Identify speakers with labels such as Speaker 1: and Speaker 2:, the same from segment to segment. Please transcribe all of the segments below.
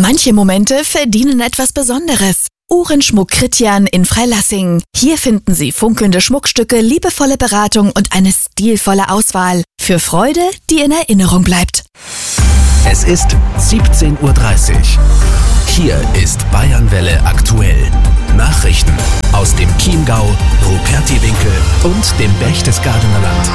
Speaker 1: Manche Momente verdienen etwas Besonderes. Uhrenschmuck Christian in Freilassing. Hier finden Sie funkelnde Schmuckstücke, liebevolle Beratung und eine stilvolle Auswahl. Für Freude, die in Erinnerung bleibt.
Speaker 2: Es ist 17:30 Uhr. Hier ist Bayernwelle aktuell. Nachrichten aus dem Chiemgau, Rupertiwinkel und dem Berchtesgadener Land.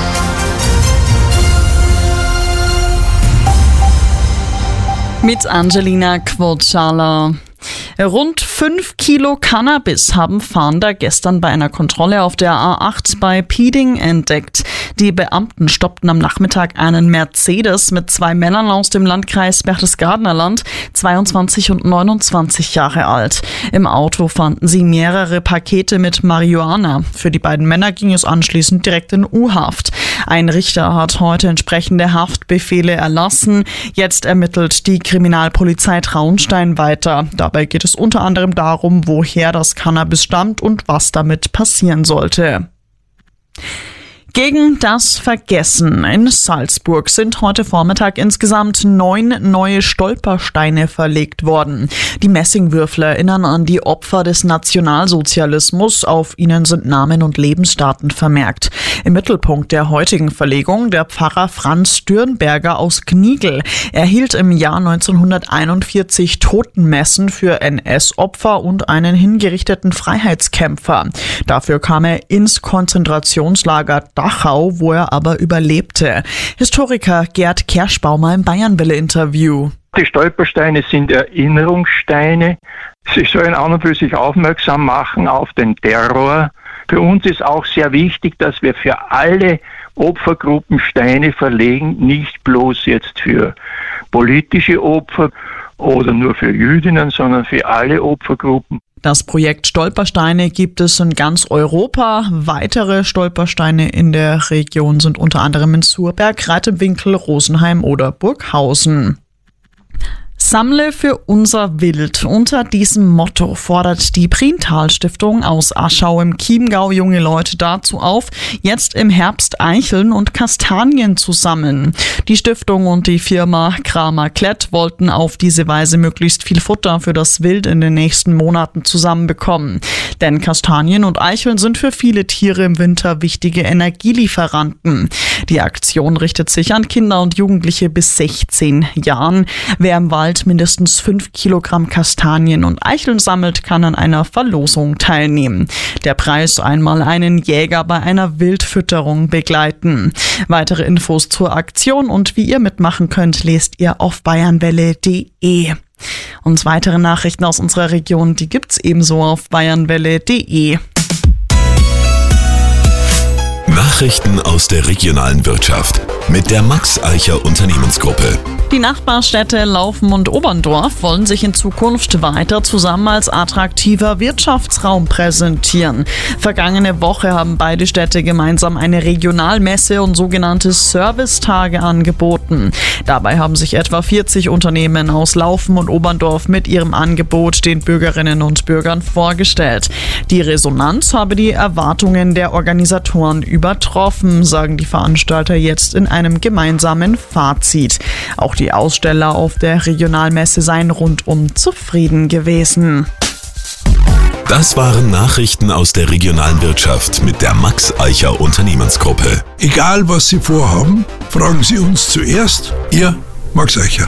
Speaker 3: Mit Angelina Quotschala. Rund 5 Kilo Cannabis haben Fahnder gestern bei einer Kontrolle auf der A8 bei Pieding entdeckt. Die Beamten stoppten am Nachmittag einen Mercedes mit 2 Männern aus dem Landkreis Berchtesgadener Land, 22 und 29 Jahre alt. Im Auto fanden sie mehrere Pakete mit Marihuana. Für die beiden Männer ging es anschließend direkt in U-Haft. Ein Richter hat heute entsprechende Haftbefehle erlassen. Jetzt ermittelt die Kriminalpolizei Traunstein weiter. Dabei geht es unter anderem darum, woher das Cannabis stammt und was damit passieren sollte. Gegen das Vergessen in Salzburg sind heute Vormittag insgesamt 9 neue Stolpersteine verlegt worden. Die Messingwürfel erinnern an die Opfer des Nationalsozialismus. Auf ihnen sind Namen und Lebensdaten vermerkt. Im Mittelpunkt der heutigen Verlegung der Pfarrer Franz Dürnberger aus Gnigl. Er hielt im Jahr 1941 Totenmessen für NS-Opfer und einen hingerichteten Freiheitskämpfer. Dafür kam er ins Konzentrationslager Dachau, wo er aber überlebte. Historiker Gerd Kerschbaumer im Bayernwelle-Interview.
Speaker 4: Die Stolpersteine sind Erinnerungssteine. Sie sollen an und für sich aufmerksam machen auf den Terror. Für uns ist auch sehr wichtig, dass wir für alle Opfergruppen Steine verlegen, nicht bloß jetzt für politische Opfer oder nur für Jüdinnen, sondern für alle Opfergruppen.
Speaker 3: Das Projekt Stolpersteine gibt es in ganz Europa. Weitere Stolpersteine in der Region sind unter anderem in Surberg, Reitewinkel, Rosenheim oder Burghausen. Sammle für unser Wild. Unter diesem Motto fordert die Priental-Stiftung aus Aschau im Chiemgau junge Leute dazu auf, jetzt im Herbst Eicheln und Kastanien zu sammeln. Die Stiftung und die Firma Kramer Klett wollten auf diese Weise möglichst viel Futter für das Wild in den nächsten Monaten zusammenbekommen. Denn Kastanien und Eicheln sind für viele Tiere im Winter wichtige Energielieferanten. Die Aktion richtet sich an Kinder und Jugendliche bis 16 Jahren. Wer im Wald mindestens 5 Kilogramm Kastanien und Eicheln sammelt, kann an einer Verlosung teilnehmen. Der Preis: einmal einen Jäger bei einer Wildfütterung begleiten. Weitere Infos zur Aktion und wie ihr mitmachen könnt, lest ihr auf bayernwelle.de. Und weitere Nachrichten aus unserer Region, die gibt's ebenso auf bayernwelle.de.
Speaker 2: Nachrichten aus der regionalen Wirtschaft mit der Max Eicher Unternehmensgruppe.
Speaker 3: Die Nachbarstädte Laufen und Oberndorf wollen sich in Zukunft weiter zusammen als attraktiver Wirtschaftsraum präsentieren. Vergangene Woche haben beide Städte gemeinsam eine Regionalmesse und sogenannte Servicetage angeboten. Dabei haben sich etwa 40 Unternehmen aus Laufen und Oberndorf mit ihrem Angebot den Bürgerinnen und Bürgern vorgestellt. Die Resonanz habe die Erwartungen der Organisatoren übertroffen, sagen die Veranstalter jetzt in einem gemeinsamen Fazit. Auch die Aussteller auf der Regionalmesse seien rundum zufrieden gewesen.
Speaker 2: Das waren Nachrichten aus der regionalen Wirtschaft mit der Max Eicher Unternehmensgruppe.
Speaker 5: Egal was Sie vorhaben, fragen Sie uns zuerst. Ihr Max Eicher.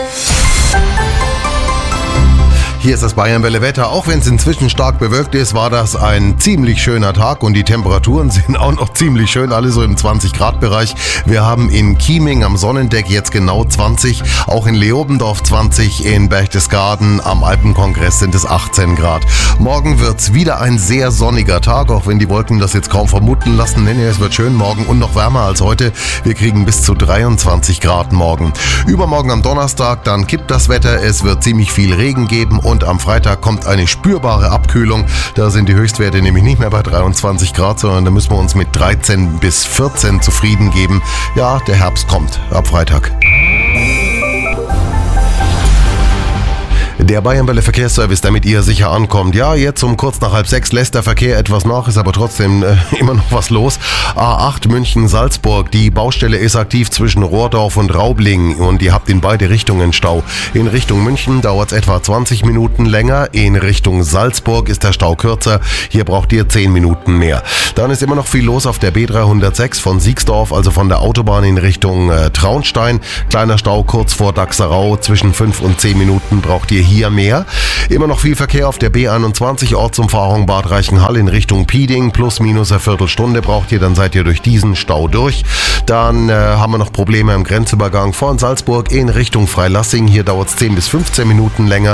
Speaker 6: Hier ist das Bayernwelle Wetter. Auch wenn es inzwischen stark bewölkt ist, war das ein ziemlich schöner Tag und die Temperaturen sind auch noch ziemlich schön, alle so im 20-Grad-Bereich. Wir haben in Chieming am Sonnendeck jetzt genau 20, auch in Leobendorf 20, in Berchtesgaden am Alpenkongress sind es 18 Grad. Morgen wird's wieder ein sehr sonniger Tag, auch wenn die Wolken das jetzt kaum vermuten lassen. Nee, es wird schön morgen und noch wärmer als heute. Wir kriegen bis zu 23 Grad morgen. Übermorgen am Donnerstag, dann kippt das Wetter, es wird ziemlich viel Regen geben und am Freitag kommt eine spürbare Abkühlung. Da sind die Höchstwerte nämlich nicht mehr bei 23 Grad, sondern da müssen wir uns mit 13 bis 14 zufrieden geben. Ja, der Herbst kommt ab Freitag. Der Bayernwelle Verkehrsservice, damit ihr sicher ankommt. Ja, jetzt um kurz nach 5:30 lässt der Verkehr etwas nach, ist aber trotzdem immer noch was los. A8 München-Salzburg, die Baustelle ist aktiv zwischen Rohrdorf und Raubling und ihr habt in beide Richtungen Stau. In Richtung München dauert es etwa 20 Minuten länger, in Richtung Salzburg ist der Stau kürzer, hier braucht ihr 10 Minuten mehr. Dann ist immer noch viel los auf der B306 von Siegsdorf, also von der Autobahn in Richtung Traunstein. Kleiner Stau kurz vor Dachserau, zwischen 5 und 10 Minuten braucht ihr hier mehr. Immer noch viel Verkehr auf der B21 Ortsumfahrung Bad Reichenhall in Richtung Pieding. Plus minus eine Viertelstunde braucht ihr, dann seid ihr durch diesen Stau durch. Dann haben wir noch Probleme am Grenzübergang von Salzburg in Richtung Freilassing. Hier dauert es 10 bis 15 Minuten länger.